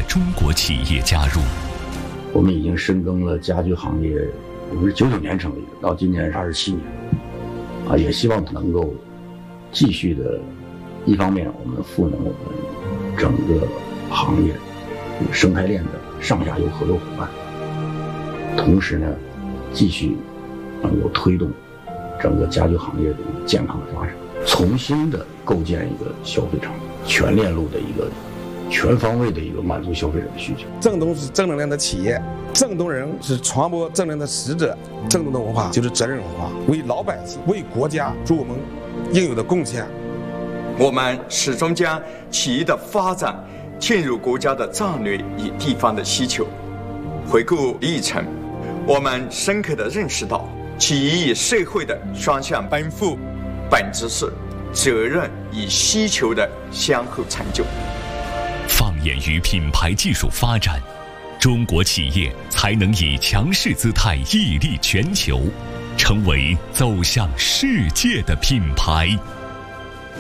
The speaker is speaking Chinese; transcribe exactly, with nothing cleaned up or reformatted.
中国企业加入。 我们已经深耕了家居行业，我们是九九年成立的，到今年是二十七年，啊，也希望能够继续的，一方面我们赋能我们整个行业生态链的上下游合作伙伴，同时呢，继续能够推动整个家居行业的一个健康的发展，重新的构建一个消费场全链路的一个全方位的一个满足消费者的需求。 正东是正能量的企业，正东人是传播正能量的使者，正东的文化就是责任文化，为老百姓、为国家做我们应有的贡献。 我们始终将企业的发展嵌入国家的战略与地方的需求。回顾历程，我们深刻地认识到，企业与社会的双向奔赴，本质是责任与需求的相互成就。 放眼于品牌技术发展，中国企业才能以强势姿态屹立全球，成为走向世界的品牌。